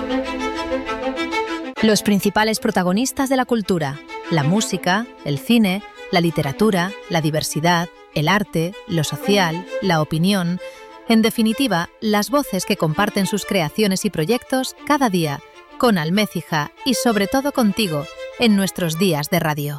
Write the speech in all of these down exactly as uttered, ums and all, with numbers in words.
Los principales protagonistas de la cultura, la música, el cine, la literatura, la diversidad, el arte, lo social, la opinión, en definitiva, las voces que comparten sus creaciones y proyectos cada día, con Almécija y sobre todo contigo, en nuestros días de radio.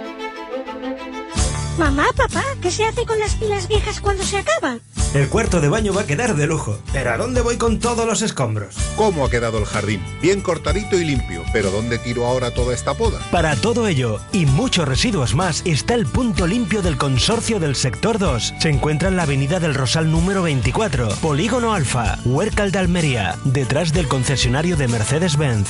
Mamá, papá, ¿qué se hace con las pilas viejas cuando se acaban? El cuarto de baño va a quedar de lujo. ¿Pero a dónde voy con todos los escombros? ¿Cómo ha quedado el jardín? Bien cortadito y limpio. ¿Pero dónde tiro ahora toda esta poda? Para todo ello y muchos residuos más está el punto limpio del Consorcio del Sector dos. Se encuentra en la avenida del Rosal número veinticuatro, Polígono Alfa, Huércal de Almería, detrás del concesionario de Mercedes-Benz.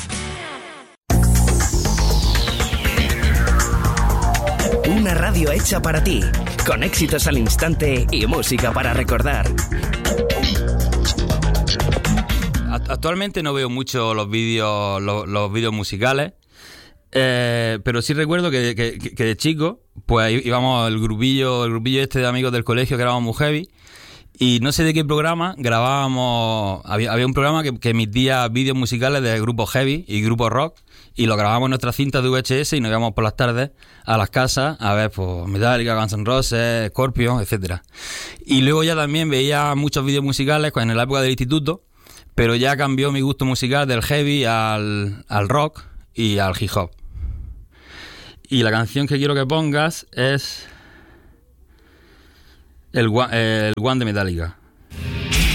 Una radio hecha para ti, con éxitos al instante y música para recordar. Actualmente no veo mucho los vídeos los, los vídeos musicales, eh, pero sí recuerdo que, que, que de chico pues íbamos el grupillo, el grupillo este de amigos del colegio que éramos muy heavy. Y no sé de qué programa grabábamos. Había, había un programa que, que emitía vídeos musicales de grupos heavy y grupos rock. Y lo grabábamos en nuestras cintas de V H S y nos íbamos por las tardes a las casas a ver pues Metallica, Guns N' Roses, Scorpions, etcétera. Y luego ya también veía muchos vídeos musicales en la época del instituto, pero ya cambió mi gusto musical del heavy al, al rock y al hip hop. Y la canción que quiero que pongas es... El One, el One de Metallica.